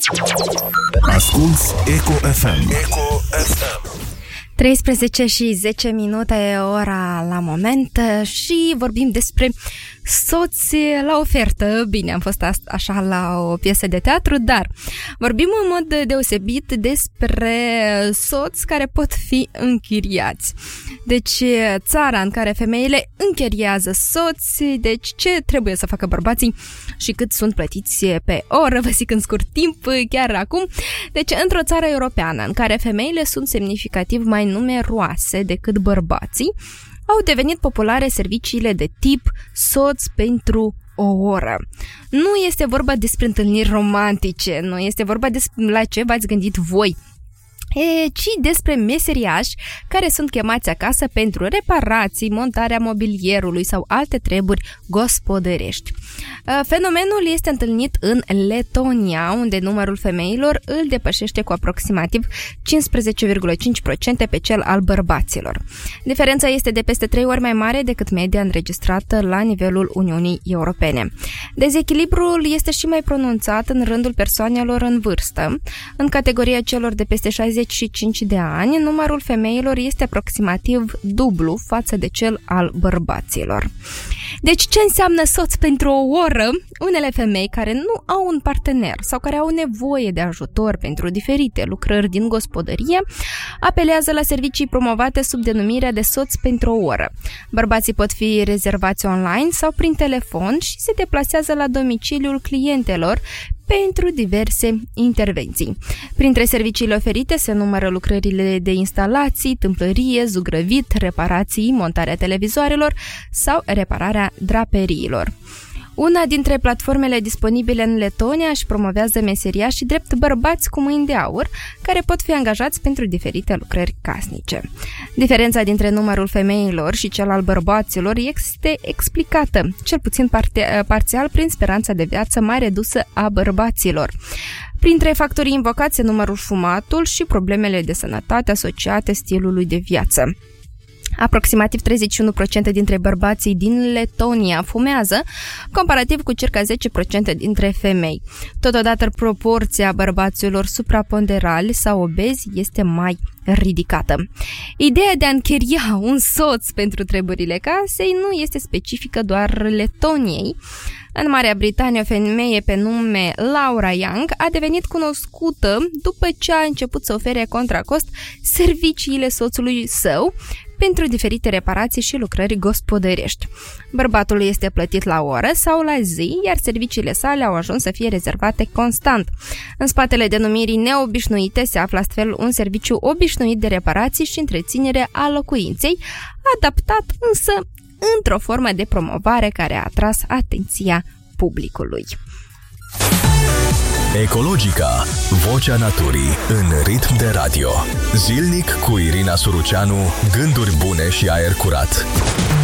Asculți Eco FM. Eco FM. 13 și 10 minute ora la moment și vorbim despre soți la ofertă. Bine, am fost așa la o piesă de teatru, dar vorbim în mod deosebit despre soți care pot fi închiriați. Deci, țara în care femeile închiriază soți, deci ce trebuie să facă bărbații și cât sunt plătiți pe oră, vă zic în scurt timp, chiar acum. Deci, într-o țară europeană în care femeile sunt semnificativ mai numeroase decât bărbații, au devenit populare serviciile de tip soț pentru o oră. Nu este vorba despre întâlniri romantice, nu este vorba despre la ce v-ați gândit voi, ci despre meseriași care sunt chemați acasă pentru reparații, montarea mobilierului sau alte treburi gospodărești. Fenomenul este întâlnit în Letonia, unde numărul femeilor îl depășește cu aproximativ 15,5% pe cel al bărbaților. Diferența este de peste 3 ori mai mare decât media înregistrată la nivelul Uniunii Europene. Dezechilibrul este și mai pronunțat în rândul persoanelor în vârstă. În categoria celor de peste 65 de ani, numărul femeilor este aproximativ dublu față de cel al bărbaților. Deci ce înseamnă soț pentru o oră? Unele femei care nu au un partener sau care au nevoie de ajutor pentru diferite lucrări din gospodărie apelează la servicii promovate sub denumirea de soț pentru o oră. Bărbații pot fi rezervați online sau prin telefon și se deplasează la domiciliul clientelor pentru diverse intervenții. Printre serviciile oferite se numără lucrările de instalații, tâmplărie, zugrăvit, reparații, montarea televizoarelor sau repararea draperiilor. Una dintre platformele disponibile în Letonia își promovează meseriașii drept bărbați cu mâini de aur, care pot fi angajați pentru diferite lucrări casnice. Diferența dintre numărul femeilor și cel al bărbaților este explicată, cel puțin parțial, prin speranța de viață mai redusă a bărbaților. Printre factorii invocați se numărul fumatul și problemele de sănătate asociate stilului de viață. Aproximativ 31% dintre bărbații din Letonia fumează, comparativ cu circa 10% dintre femei. Totodată, proporția bărbaților supraponderali sau obezi este mai ridicată. Ideea de a închiria un soț pentru treburile casei nu este specifică doar Letoniei. În Marea Britanie, o femeie pe nume Laura Young a devenit cunoscută după ce a început să ofere contracost serviciile soțului său pentru diferite reparații și lucrări gospodărești. Bărbatul este plătit la oră sau la zi, iar serviciile sale au ajuns să fie rezervate constant. În spatele denumirii neobișnuite se află astfel un serviciu obișnuit de reparații și întreținere a locuinței, adaptat însă într-o formă de promovare care a atras atenția publicului. Ecologica, vocea naturii în ritm de radio. Zilnic cu Irina Suruceanu, gânduri bune și aer curat.